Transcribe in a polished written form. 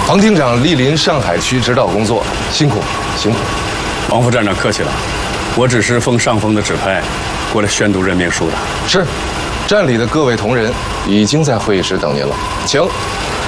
黄厅长莅临上海区指导工作，辛苦辛苦。 王副站长客气了，我只是奉上峰的指派，过来宣读任命书的。 是，站里的各位同仁已经在会议室等您了，请。